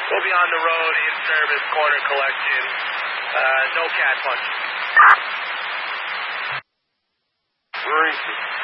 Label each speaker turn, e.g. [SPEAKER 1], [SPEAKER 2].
[SPEAKER 1] We'll be on the road, in service, corner collection. No cat punch.
[SPEAKER 2] Where is he?